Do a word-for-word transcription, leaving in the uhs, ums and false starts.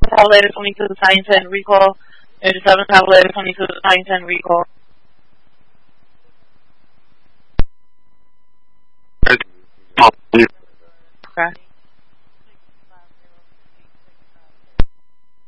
Cavalier twenty-two to Titan ten recall. eighty-seven Cavalier twenty-two to Titan ten recall. Okay.